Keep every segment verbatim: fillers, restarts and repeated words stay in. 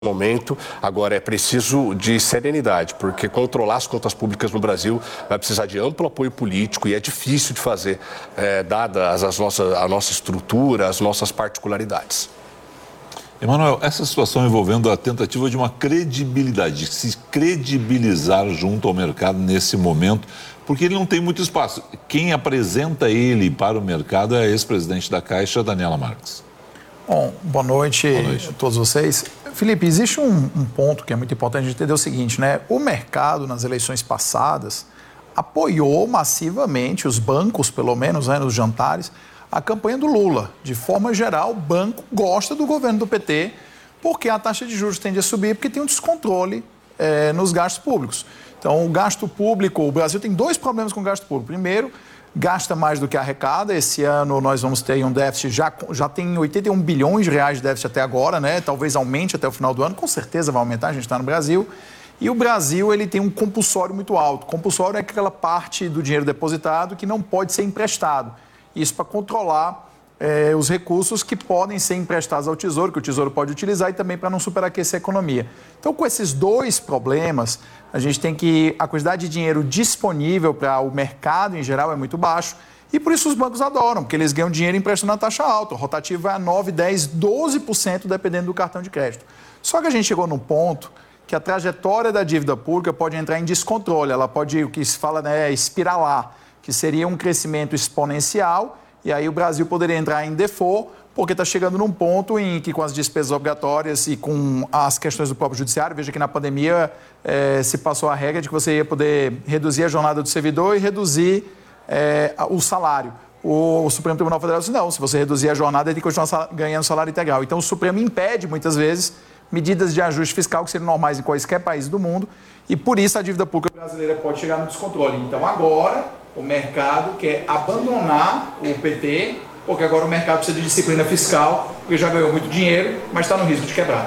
momento, agora é preciso de serenidade, porque controlar as contas públicas no Brasil vai precisar de amplo apoio político e é difícil de fazer, é, dadas as nossas, a nossa estrutura, as nossas particularidades. Emanuel, essa situação envolvendo a tentativa de uma credibilidade, de se credibilizar junto ao mercado nesse momento, porque ele não tem muito espaço. Quem apresenta ele para o mercado é a ex-presidente da Caixa, Daniela Marques. Bom, boa noite, boa noite a todos vocês. Felipe, existe um, um ponto que é muito importante a gente entender o seguinte, né? O mercado, nas eleições passadas, apoiou massivamente, os bancos, pelo menos, né, nos jantares, a campanha do Lula. De forma geral, o banco gosta do governo do P T, porque a taxa de juros tende a subir, porque tem um descontrole é, nos gastos públicos. Então, o gasto público, o Brasil tem dois problemas com o gasto público. Primeiro, gasta mais do que arrecada. Esse ano nós vamos ter um déficit, já, já tem oitenta e um bilhões de reais de déficit até agora, né? Talvez aumente até o final do ano, com certeza vai aumentar, a gente está no Brasil. E o Brasil, ele tem um compulsório muito alto. Compulsório é aquela parte do dinheiro depositado que não pode ser emprestado. Isso para controlar eh, os recursos que podem ser emprestados ao Tesouro, que o Tesouro pode utilizar, e também para não superaquecer a economia. Então, com esses dois problemas, a gente tem que... A quantidade de dinheiro disponível para o mercado, em geral, é muito baixo. E por isso os bancos adoram, porque eles ganham dinheiro emprestando a taxa alta. O rotativo vai a nove, dez, doze por cento, dependendo do cartão de crédito. Só que a gente chegou num ponto que a trajetória da dívida pública pode entrar em descontrole. Ela pode, o que se fala, né, espiralar, que seria um crescimento exponencial, e aí o Brasil poderia entrar em default, porque está chegando num ponto em que, com as despesas obrigatórias e com as questões do próprio judiciário, veja que na pandemia eh, se passou a regra de que você ia poder reduzir a jornada do servidor e reduzir eh, o salário. O, o Supremo Tribunal Federal disse, não, se você reduzir a jornada, ele tem que continuar ganhando salário integral. Então, o Supremo impede, muitas vezes, medidas de ajuste fiscal que seriam normais em quaisquer país do mundo, e por isso a dívida pública brasileira pode chegar no descontrole. Então, agora, o mercado quer abandonar o P T, porque agora o mercado precisa de disciplina fiscal, porque já ganhou muito dinheiro, mas está no risco de quebrar.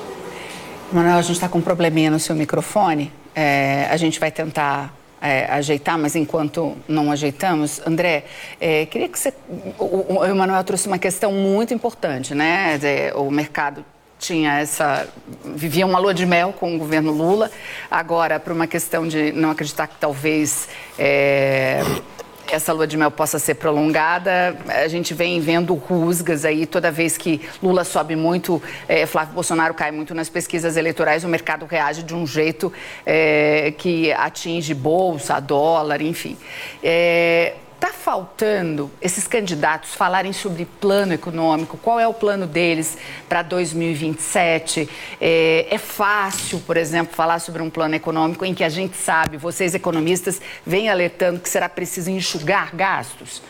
Manuel, a gente está com um probleminha no seu microfone, é, a gente vai tentar é, ajeitar, mas enquanto não ajeitamos, André, é, queria que você... O, o Emanuel trouxe uma questão muito importante, né? É, o mercado tinha essa... vivia uma lua de mel com o governo Lula, agora, por uma questão de não acreditar que talvez é, essa lua de mel possa ser prolongada, a gente vem vendo rusgas aí, toda vez que Lula sobe muito, é, Flávio Bolsonaro cai muito nas pesquisas eleitorais, o mercado reage de um jeito é, que atinge bolsa, dólar, enfim. É, Está faltando esses candidatos falarem sobre plano econômico, qual é o plano deles para dois mil e vinte e sete? É, é fácil, por exemplo, falar sobre um plano econômico em que a gente sabe, vocês economistas vêm alertando que será preciso enxugar gastos?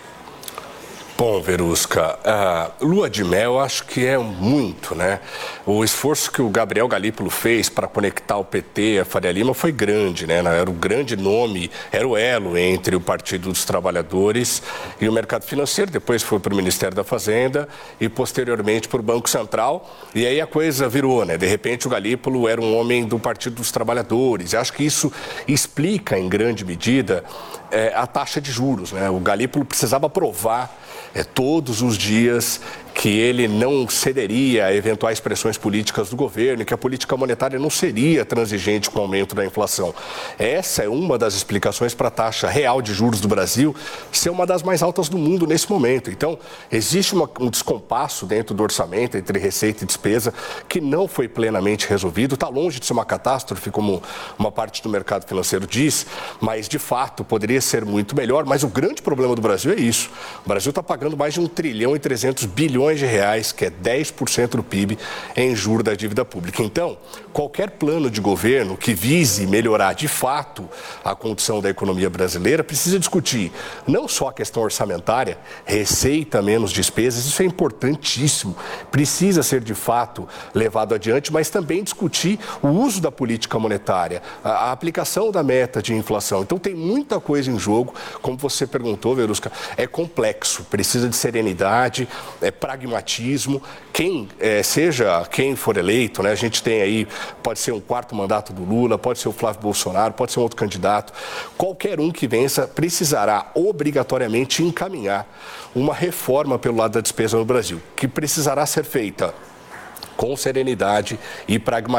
Bom, Verusca, a lua de mel acho que é muito, né? O esforço que o Gabriel Galípolo fez para conectar o P T a Faria Lima foi grande, né? Era o grande nome, era o elo entre o Partido dos Trabalhadores e o mercado financeiro. Depois foi para o Ministério da Fazenda e posteriormente para o Banco Central. E aí a coisa virou, né? De repente o Galípolo era um homem do Partido dos Trabalhadores. Eu acho que isso explica, em grande medida, é, a taxa de juros, né? O Galípolo precisava provar É, todos os dias que ele não cederia a eventuais pressões políticas do governo e que a política monetária não seria transigente com o aumento da inflação. Essa é uma das explicações para a taxa real de juros do Brasil ser uma das mais altas do mundo nesse momento. Então, existe uma, um descompasso dentro do orçamento entre receita e despesa que não foi plenamente resolvido. Está longe de ser uma catástrofe, como uma parte do mercado financeiro diz, mas, de fato, poderia ser muito melhor. Mas o grande problema do Brasil é isso. O Brasil está pagando mais de um trilhão e trezentos bilhões de reais, que é dez por cento do P I B, em juros da dívida pública. Então, qualquer plano de governo que vise melhorar de fato a condição da economia brasileira precisa discutir não só a questão orçamentária, receita menos despesas, isso é importantíssimo, precisa ser de fato levado adiante, mas também discutir o uso da política monetária, a, a aplicação da meta de inflação. Então, tem muita coisa em jogo, como você perguntou, Verusca, é complexo, precisa de serenidade, é pragmatismo. Quem, é, seja quem for eleito, né, a gente tem aí, pode ser um quarto mandato do Lula, pode ser o Flávio Bolsonaro, pode ser um outro candidato, qualquer um que vença precisará obrigatoriamente encaminhar uma reforma pelo lado da despesa no Brasil, que precisará ser feita com serenidade e pragmatismo.